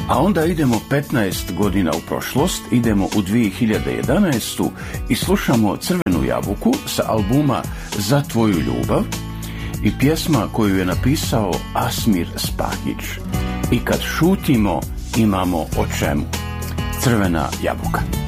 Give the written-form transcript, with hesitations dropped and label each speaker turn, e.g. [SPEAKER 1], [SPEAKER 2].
[SPEAKER 1] A onda idemo 15 godina u prošlost, idemo u 2011. i slušamo Crvenu jabuku sa albuma Za tvoju ljubav i pjesma koju je napisao Asmir Spahić. I kad šutimo imamo o čemu. Crvena jabuka.